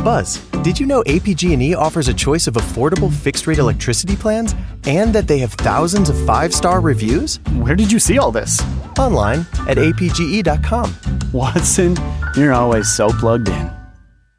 Buzz, did you know APG&E offers a choice of affordable fixed-rate electricity plans and that they have thousands of five-star reviews? Where did you see all this? Online at apge.com. Watson, you're always so plugged in.